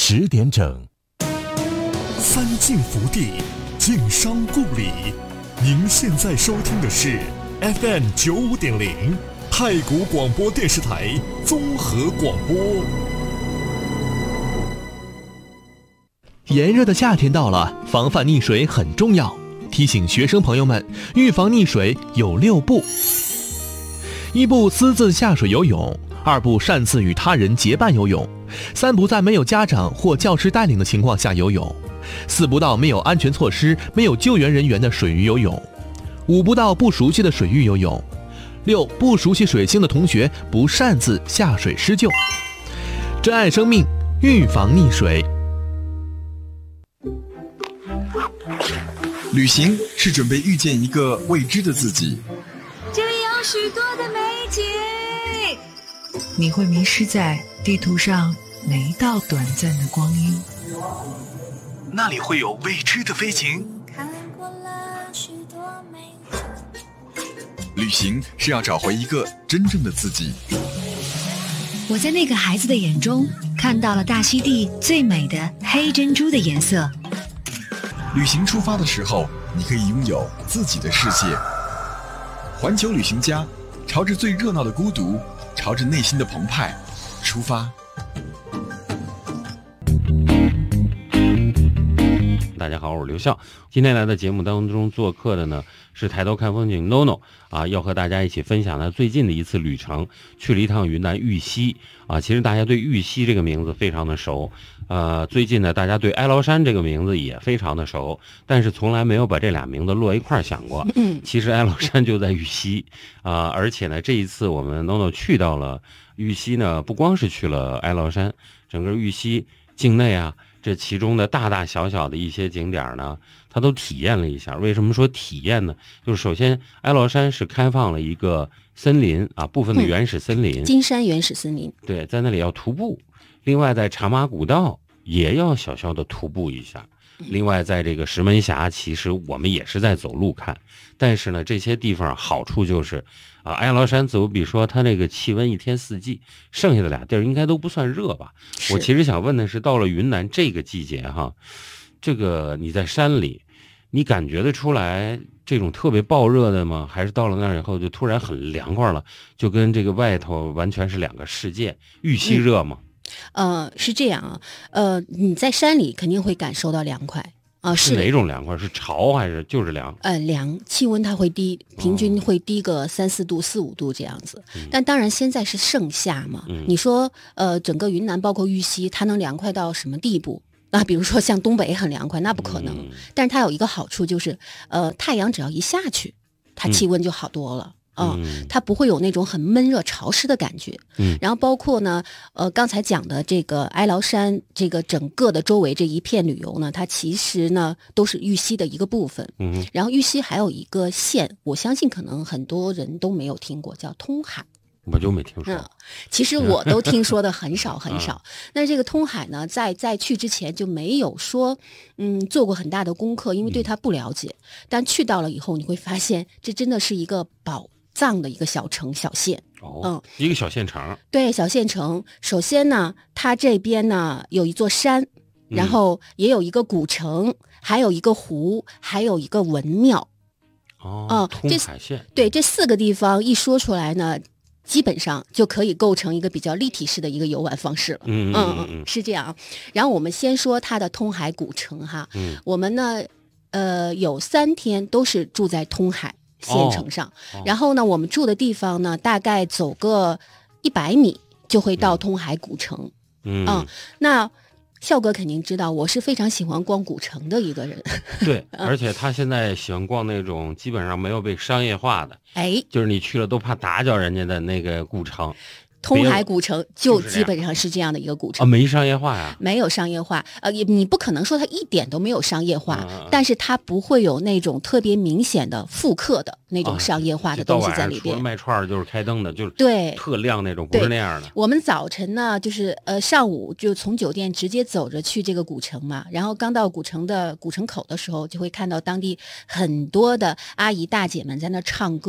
10点整， 三晋福地，晋商故里。您现在收听的是 FM95.0太谷广播电视台综合广播。 炎热的夏天到了，防范溺水很重要。提醒学生朋友们，预防溺水有6步：1步私自下水游泳；2步擅自与他人结伴游泳；3步在没有家长或教师带领的情况下游泳；4步到没有安全措施、没有救援人员的水域游泳；5步到不熟悉的水域游泳；6不熟悉水性的同学不擅自下水施救。珍爱生命，预防溺水。 旅行是准备遇见一个未知的自己， 这里有许多的美景， 你会迷失在地图上每一道短暂的光阴， 那里会有未知的飞行。 看过了许多美景。 旅行是要找回一个真正的自己。 我在那个孩子的眼中看到了大溪地最美的黑珍珠的颜色。 旅行出发的时候，你可以拥有自己的世界。环球旅行家，朝着最热闹的孤独，朝着内心的澎湃出发。 大家好，我是刘笑。今天来的节目当中做客的呢是抬头看风景 NONO 要和大家一起分享他最近的一次旅程，去了一趟云南玉溪其实大家对玉溪这个名字非常的熟，最近呢大家对哀牢山这个名字也非常的熟，但是从来没有把这俩名字摞一块想过。其实哀牢山就在玉溪而且呢这一次我们 NONO 去到了玉溪呢，不光是去了哀牢山，整个玉溪境内这其中的大大小小的一些景点呢，他都体验了一下。为什么说体验呢？就是首先哀牢山是开放了一个森林部分的原始森林， 金山原始森林， 对，在那里要徒步。另外在茶马古道也要小小的徒步一下。另外在这个石门峡，其实我们也是在走路看，但是呢这些地方好处就是哀牢山自我比说它这个气温一天四季，剩下的俩地儿应该都不算热吧。我其实想问的是，到了云南这个季节这个你在山里你感觉得出来这种特别暴热的吗？还是到了那儿以后就突然很凉快了，就跟这个外头完全是两个世界？玉溪热吗？ 是这样你在山里肯定会感受到凉快是哪种凉快？是潮还是就是凉？ 凉，气温它会低，平均会低个3-4度、4-5度这样子。但当然现在是盛夏嘛，你说整个云南包括玉溪，它能凉快到什么地步？比如说像东北很凉快，那不可能。但是它有一个好处就是，太阳只要一下去，它气温就好多了。它不会有那种很闷热潮湿的感觉。然后包括呢刚才讲的这个哀牢山这个整个的周围这一片旅游呢，它其实呢都是玉溪的一个部分。然后玉溪还有一个县，我相信可能很多人都没有听过，叫通海。 我就没听说。 其实我都听说的很少很少。那这个通海呢，在去之前就没有说做过很大的功课，因为对它不了解。但去到了以后，你会发现这真的是一个宝藏的一个小城小县。 一个小县城。对， 小县城。首先呢，它这边呢有一座山，然后也有一个古城，还有一个湖，还有一个文庙。 通海县。 对，这4个地方一说出来呢，基本上就可以构成一个比较立体式的一个游玩方式了。是这样。然后我们先说它的通海古城我们呢有3天都是住在通海县城上。然后呢我们住的地方呢大概走个100米就会到通海古城。那笑哥肯定知道，我是非常喜欢逛古城的一个人。 对，而且他现在喜欢逛那种基本上没有被商业化的，就是你去了都怕打搅人家的那个古城。 通海古城就基本上是这样的一个古城没商业化呀， 没有商业化，你不可能说它一点都没有商业化，但是它不会有那种特别明显的复刻的那种商业化的东西在里边。 除了卖串就是开灯的，就是对特亮那种，不是那样的。 我们早晨呢，就是上午就从酒店直接走着去这个古城嘛，然后刚到古城口的时候，就会看到当地很多的阿姨大姐们在那唱歌。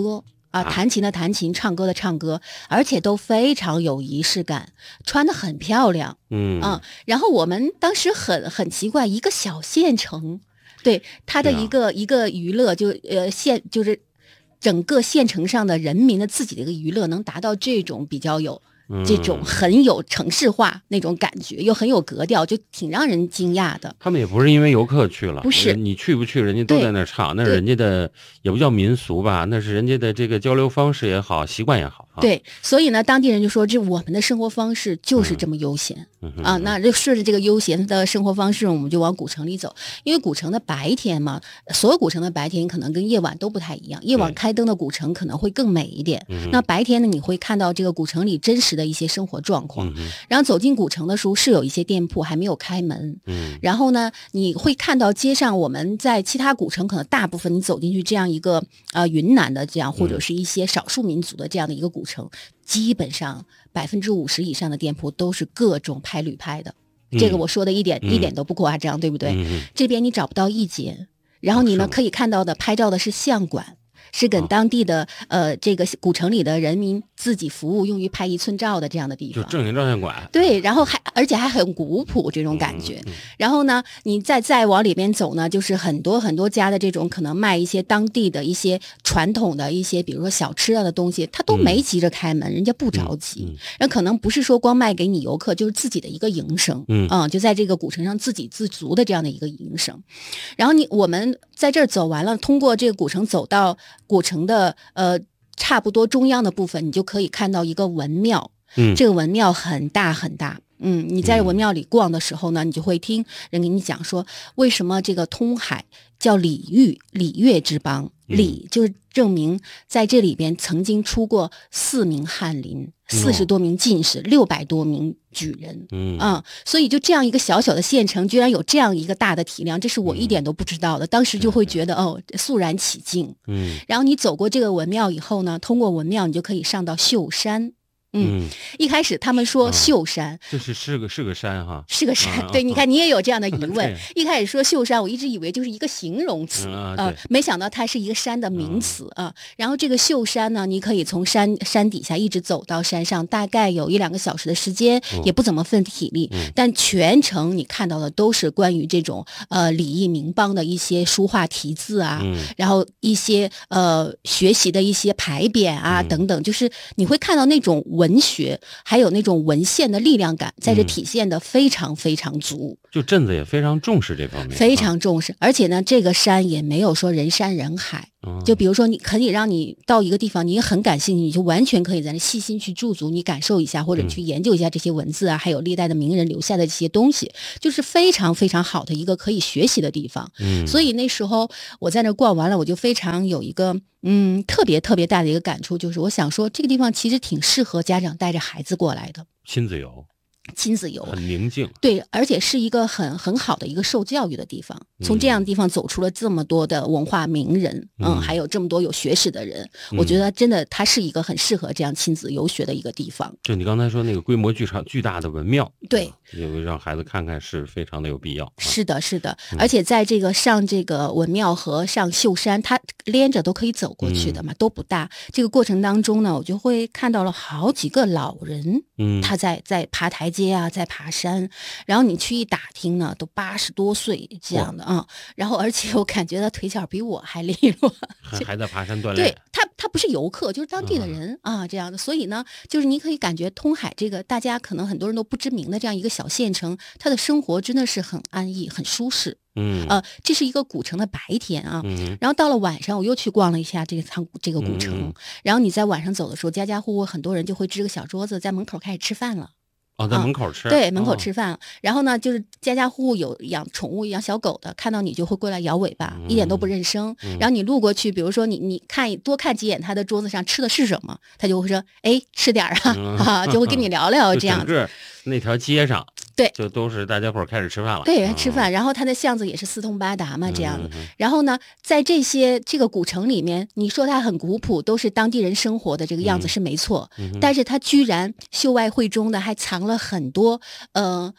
弹琴的弹琴，唱歌的唱歌，而且都非常有仪式感，穿得很漂亮。然后我们当时很奇怪，一个小县城，对它的一个娱乐就是整个县城上的人民的自己的一个娱乐能达到这种比较有这种很有城市化那种感觉，又很有格调，就挺让人惊讶的。 他们也不是因为游客去了， 不是你去不去，人家都在那唱，那是人家的也不叫民俗吧，那是人家的这个交流方式也好，习惯也好。 对，所以呢，当地人就说，这我们的生活方式就是这么悠闲。那就顺着这个悠闲的生活方式，我们就往古城里走。因为古城的白天嘛，所有古城的白天可能跟夜晚都不太一样，夜晚开灯的古城可能会更美一点。那白天呢，你会看到这个古城里真实的一些生活状况。然后走进古城的时候，是有一些店铺还没有开门。然后呢，你会看到街上，我们在其他古城可能大部分你走进去这样一个云南的这样，或者是一些少数民族的这样的一个古城，基本上50%以上的店铺都是各种拍旅拍的。这个我说的一点都不夸张，对不对？这边你找不到一间，然后你呢可以看到的拍照的是相馆。是跟当地的这个古城里的人民自己服务，用于拍1寸照的这样的地方， 就正型照相馆。 对，然后而且还很古朴这种感觉。然后呢，你再往里边走呢，就是很多很多家的这种可能卖一些当地的一些传统的一些，比如说小吃的东西，他都没急着开门，人家不着急。那可能不是说光卖给你游客，就是自己的一个营生。就在这个古城上自给自足的这样的一个营生。然后我们在这儿走完了，通过这个古城走到古城的差不多中央的部分，你就可以看到一个文庙。这个文庙很大很大。你在文庙里逛的时候呢，你就会听人给你讲说，为什么这个通海叫礼乐之邦。礼就是证明在这里边曾经出过4名翰林，40多名进士，600多名举人。所以就这样一个小小的县城，居然有这样一个大的体量，这是我一点都不知道的。当时就会觉得肃然起敬。然后你走过这个文庙以后呢，通过文庙你就可以上到秀山。一开始他们说秀山， 这是个山哈， 是个山。对，你看你也有这样的疑问。一开始说秀山，我一直以为就是一个形容词，没想到它是一个山的名词啊。然后这个秀山呢，你可以从山底下一直走到山上，大概有1-2个小时的时间，也不怎么费体力。但全程你看到的都是关于这种礼义民邦的一些书画题字啊，然后一些学习的一些牌匾啊等等，就是你会看到那种文学还有那种文献的力量感在这体现的非常非常足。 就镇子也非常重视这方面， 非常重视。而且呢，这个山也没有说人山人海。就比如说你可以让你到一个地方，你很感兴趣，你就完全可以在那细心去驻足，你感受一下，或者去研究一下这些文字啊，还有历代的名人留下的这些东西，就是非常非常好的一个可以学习的地方。所以那时候我在那逛完了，我就非常有一个特别特别大的一个感触，就是我想说这个地方其实挺适合家长带着孩子过来的， 亲子游，很宁静。 对，而且是一个很好的一个受教育的地方。从这样的地方走出了这么多的文化名人，还有这么多有学识的人，我觉得真的它是一个很适合这样亲子游学的一个地方。 就你刚才说那个规模巨大的文庙， 对， 让孩子看看是非常的有必要。 是的，是的。而且在这个上这个文庙和上秀山，它连着都可以走过去的嘛，都不大。这个过程当中呢，我就会看到了好几个老人，他在爬台阶啊，在爬山。然后你去一打听呢，都80多岁这样的啊。然后而且我感觉他腿脚比我还利落， 还在爬山锻炼。 对，他不是游客，就是当地的人啊，这样的。所以呢，就是你可以感觉通海这个大家可能很多人都不知名的这样一个小县城，他的生活真的是很安逸，很舒适。这是一个古城的白天啊。然后到了晚上，我又去逛了一下这个古城。然后你在晚上走的时候，家家户户很多人就会支个小桌子，在门口开始吃饭了。 在门口吃。 对，门口吃饭。然后呢，就是家家户户有养宠物、养小狗的，看到你就会过来摇尾巴，一点都不认生。然后你路过去，比如说你多看几眼他的桌子上吃的是什么，他就会说：“哎，吃点啊，就会跟你聊聊这样子。” 整个那条街上， 对， 就都是大家伙开始吃饭了。 对，吃饭。然后它的巷子也是四通八达嘛，这样的。然后呢，在这个古城里面，你说它很古朴，都是当地人生活的这个样子是没错。但是它居然秀外慧中的还藏了很多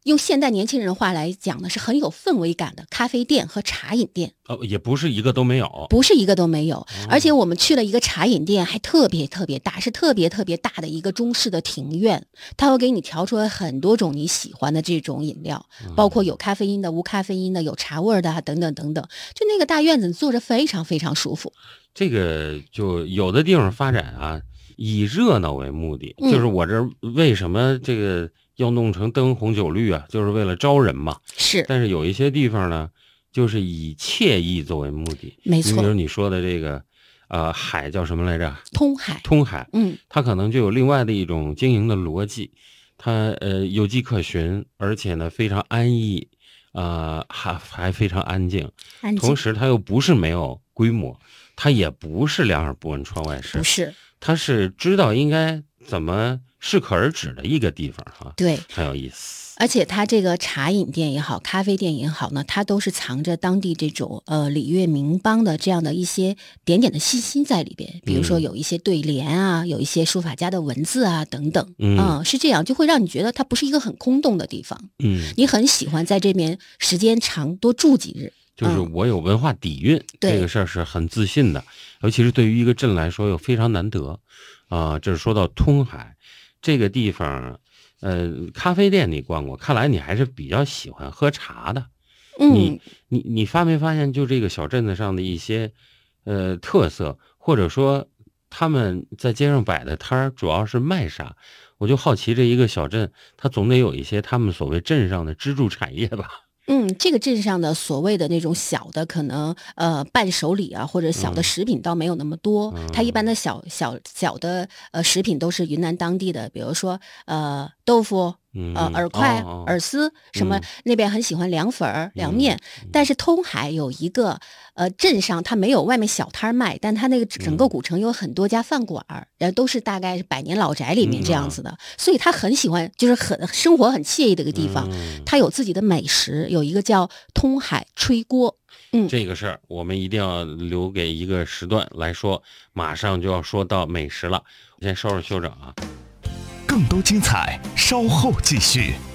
用现代年轻人话来讲呢，是很有氛围感的咖啡店和茶饮店。 也不是一个都没有， 不是一个都没有，而且我们去了一个茶饮店，还特别大，是特别大的一个中式的庭院，它会给你调出来很多种你喜欢的这种饮料，包括有咖啡因的、无咖啡因的、有茶味的等等等等。就那个大院子坐着非常舒服。 这个就有的地方发展啊，以热闹为目的，就是我这为什么这个要弄成灯红酒绿啊，就是为了招人嘛。 是， 但是有一些地方呢，就是以惬意作为目的。 没错， 比如你说的这个，海叫什么来着？ 通海。 它可能就有另外的一种经营的逻辑，它有迹可循，而且呢非常安逸，还非常安静。同时它又不是没有规模，它也不是两耳不闻窗外事， 不是， 它是知道应该怎么适可而止的一个地方哈。 对， 很有意思。 而且它这个茶饮店也好，咖啡店也好呢，它都是藏着当地这种礼乐民邦的这样的一些点点的细心在里边。比如说有一些对联啊，有一些书法家的文字啊等等，是这样，就会让你觉得它不是一个很空洞的地方。你很喜欢在这边时间长多住几日。 就是我有文化底蕴，这个事儿是很自信的，尤其是对于一个镇来说又非常难得这是说到通海这个地方。咖啡店你逛过，看来你还是比较喜欢喝茶的。你发没发现，就这个小镇子上的一些特色，或者说他们在街上摆的摊儿，主要是卖啥？我就好奇，这一个小镇，它总得有一些他们所谓镇上的支柱产业吧？ 这个镇上的所谓的那种小的可能伴手礼啊，或者小的食品倒没有那么多。它一般的小的食品都是云南当地的，比如说豆腐。饵块、饵丝什么，那边很喜欢凉粉、凉面。但是通海有一个镇上，它没有外面小摊卖，但它那个整个古城有很多家饭馆，然后都是大概是百年老宅里面这样子的，所以他很喜欢，就是很生活很惬意的一个地方。它有自己的美食，有一个叫通海炊锅。 这个事儿我们一定要留给一个时段来说，马上就要说到美食了，先收拾休整啊。 更多精彩，稍后继续。